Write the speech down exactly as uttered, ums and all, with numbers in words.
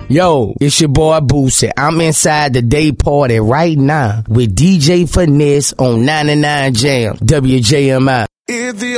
Yo, it's your boy Boosie. I'm inside the day party right now with D J Finesse on ninety-nine Jam, W J M I. If the